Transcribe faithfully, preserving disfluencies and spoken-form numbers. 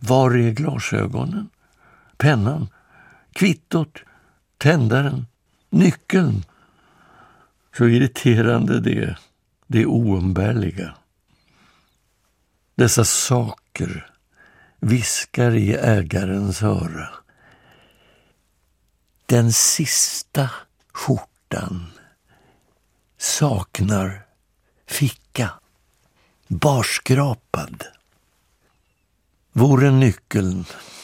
Var är glasögonen? Pennan? Kvittot? Tändaren? Nyckeln? Så irriterande det, det oumbärliga. Dessa saker viskar i ägarens öra. Den sista skjortan saknar ficka, barskrapad. Vore nyckeln